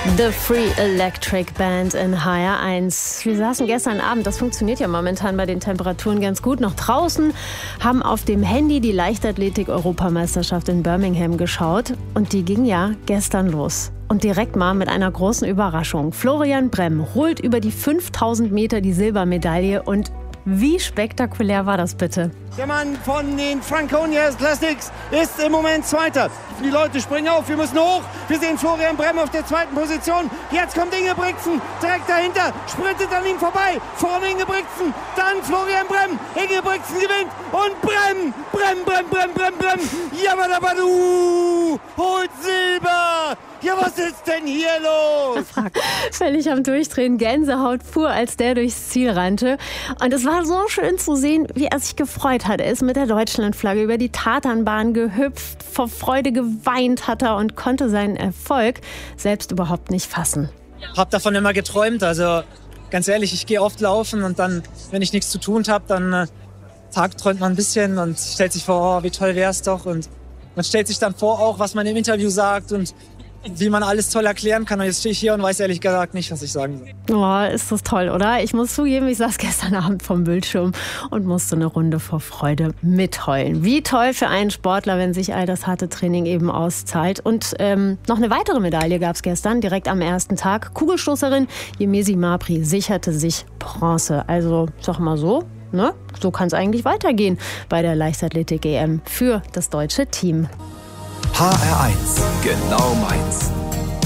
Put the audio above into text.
The Free Electric Band in HR1. Wir saßen gestern Abend, das funktioniert ja momentan bei den Temperaturen ganz gut, noch draußen, haben auf dem Handy die Leichtathletik-Europameisterschaft in Birmingham geschaut. Und die ging ja gestern los. Und direkt mal mit einer großen Überraschung. Florian Brem holt über die 5000 Meter die Silbermedaille. Und wie spektakulär war das bitte? Der Mann von den Franconia Classics ist im Moment Zweiter. Die Leute springen auf, wir müssen hoch. Wir sehen Florian Brem auf der zweiten Position. Jetzt kommt Ingebrigtsen direkt dahinter, sprintet an ihm vorbei. Vorne Ingebrigtsen, dann Florian Brem. Ingebrigtsen gewinnt und Brem. Jabadabadu holt Silber. Ja, was ist denn hier los? Völlig am Durchdrehen, Gänsehaut pur, als der durchs Ziel rannte. Und es war so schön zu sehen, wie er sich gefreut hat. Er ist mit der Deutschlandflagge über die Tatanbahn gehüpft, vor Freude geweint hat er und konnte seinen Erfolg selbst überhaupt nicht fassen. Hab davon immer geträumt, also ganz ehrlich, ich gehe oft laufen und dann, wenn ich nichts zu tun habe, dann tagträumt man ein bisschen und stellt sich vor, oh, wie toll wär's doch, und man stellt sich dann vor auch, was man im Interview sagt und wie man alles toll erklären kann. Und jetzt stehe ich hier und weiß ehrlich gesagt nicht, was ich sagen soll. Oh, ist das toll, oder? Ich muss zugeben, ich saß gestern Abend vom Bildschirm und musste eine Runde vor Freude mitheulen. Wie toll für einen Sportler, wenn sich all das harte Training eben auszahlt. Und noch eine weitere Medaille gab es gestern, direkt am ersten Tag. Kugelstoßerin Yemisi Mapri sicherte sich Bronze. Also, sag mal so, ne? So kann es eigentlich weitergehen bei der Leichtathletik-EM für das deutsche Team. HR1, genau meins.